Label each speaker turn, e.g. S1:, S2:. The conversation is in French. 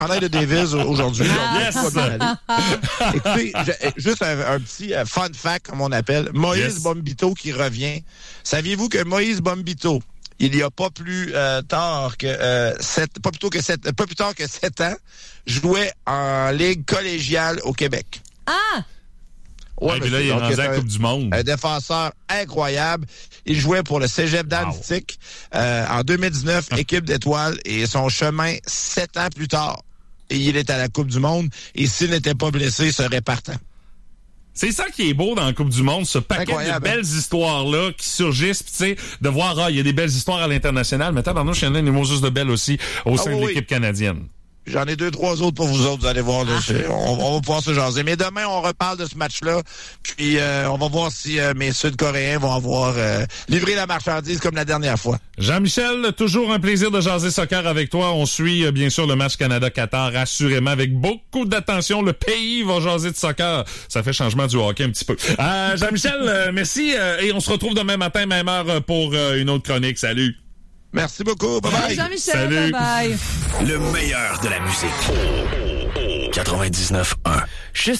S1: chandail de Davis aujourd'hui.
S2: Yes!
S1: Écoutez, juste un petit fun fact, comme on appelle. Moïse Bombito qui revient. Saviez-vous que Moïse Bombito, il y a pas plus tard que pas plus tard que 7 ans, jouait en ligue collégiale au Québec.
S3: Ah!
S2: Ouais, puis là, il est rendu à la Coupe du Monde.
S1: Un défenseur incroyable. Il jouait pour le Cégep d'Annecy en 2019, équipe d'étoiles, et son chemin 7 ans plus tard. Et il est à la Coupe du Monde. Et s'il n'était pas blessé, il serait partant.
S2: C'est ça qui est beau dans la Coupe du Monde, ce paquet de belles histoires-là qui surgissent. Puis tu sais, de voir, il y a des belles histoires à l'international, mais tabarnouche, il y en a une juste de belles aussi au sein de l'équipe canadienne.
S1: J'en ai 2-3 autres pour vous autres, vous allez voir. Là, on va pouvoir se jaser. Mais demain, on reparle de ce match-là. Puis on va voir si mes Sud-Coréens vont avoir livré la marchandise comme la dernière fois.
S2: Jean-Michel, toujours un plaisir de jaser soccer avec toi. On suit bien sûr le match Canada-Qatar, assurément, avec beaucoup d'attention. Le pays va jaser de soccer. Ça fait changement du hockey un petit peu. Jean-Michel, merci. Et on se retrouve demain matin, même heure, pour une autre chronique. Salut.
S1: Merci beaucoup. Bye-bye.
S3: Jean-Michel,
S2: salut.
S3: bye-bye.
S4: Le meilleur de la musique. 99.1.